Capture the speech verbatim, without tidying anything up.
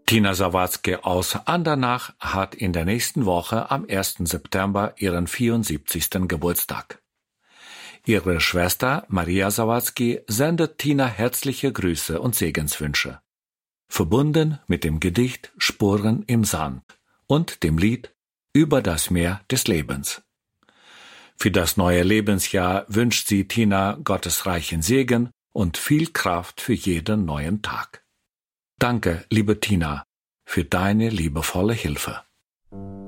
Tina Sawatzki aus Andernach hat in der nächsten Woche am ersten September ihren vierundsiebzigsten Geburtstag. Ihre Schwester Maria Sawatzki sendet Tina herzliche Grüße und Segenswünsche, verbunden mit dem Gedicht Spuren im Sand und dem Lied Über das Meer des Lebens. Für das neue Lebensjahr wünscht sie Tina Gottes reichen Segen und viel Kraft für jeden neuen Tag. Danke, liebe Tina, für deine liebevolle Hilfe.